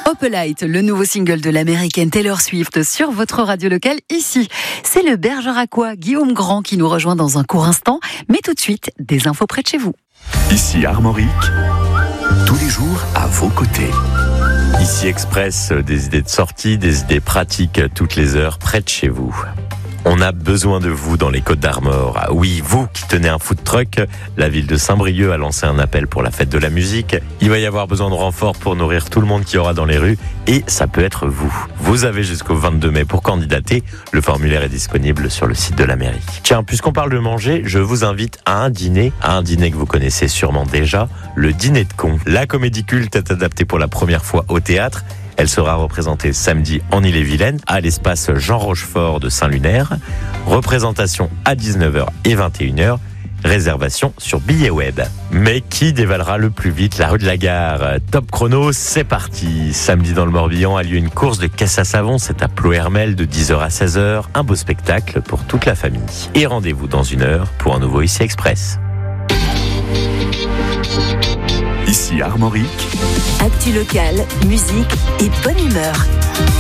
Opalite, le nouveau single de l'américaine Taylor Swift sur votre radio locale ici. C'est le bergeracois Guillaume Grand qui nous rejoint dans un court instant. Mais tout de suite, des infos près de chez vous. Ici Armorique, tous les jours à vos côtés. Ici Express, des idées de sortie, des idées pratiques toutes les heures près de chez vous. On a besoin de vous dans les Côtes d'Armor. Ah oui, vous qui tenez un food truck, la ville de Saint-Brieuc a lancé un appel pour la fête de la musique. Il va y avoir besoin de renforts pour nourrir tout le monde qu'il y aura dans les rues et ça peut être vous. Vous avez jusqu'au 22 mai pour candidater. Le formulaire est disponible sur le site de la mairie. Tiens, puisqu'on parle de manger, je vous invite à un dîner que vous connaissez sûrement déjà, le dîner de cons. La comédie culte est adaptée pour la première fois au théâtre. Elle sera représentée samedi en Ille-et-Vilaine à l'espace Jean Rochefort de Saint-Lunaire. Représentation à 19h et 21h. Réservation sur billets web. Mais qui dévalera le plus vite la rue de la Gare? Top chrono, c'est parti. Samedi dans le Morbihan a lieu une course de caisse à savon. C'est à Ploërmel de 10h à 16h. Un beau spectacle pour toute la famille. Et rendez-vous dans 1 heure pour un nouveau Ici Express. Ici Armorique, Actu local, musique et bonne humeur.